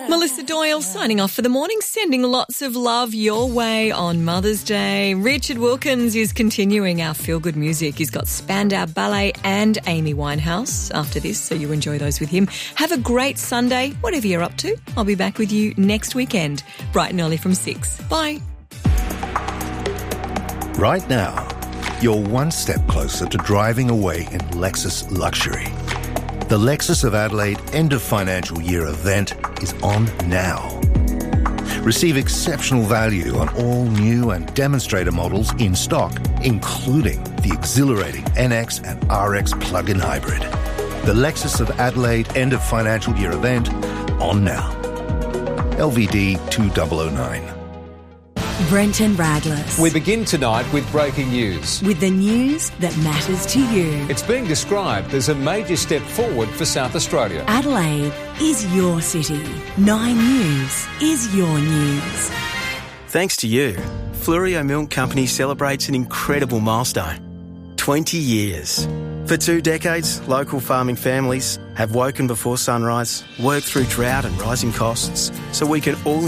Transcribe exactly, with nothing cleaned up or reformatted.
Melissa Doyle signing off for the morning, sending lots of love your way on Mother's Day. Richard Wilkins is continuing our feel-good music. He's got Spandau Ballet and Amy Winehouse after this, so you enjoy those with him. Have a great Sunday, whatever you're up to. I'll be back with you next weekend, bright and early from six. Bye. Right now, you're one step closer to driving away in Lexus luxury. The Lexus of Adelaide end of financial year event is on now. Receive exceptional value on all new and demonstrator models in stock, including the exhilarating N X and R X plug-in hybrid. The Lexus of Adelaide end of financial year event on now. L V D two thousand nine. Brenton Radless. We begin tonight with breaking news. With the news that matters to you. It's being described as a major step forward for South Australia. Adelaide is your city. Nine News is your news. Thanks to you, Fluorio Milk Company celebrates an incredible milestone. twenty years. For two decades, local farming families have woken before sunrise, worked through drought and rising costs, so we can all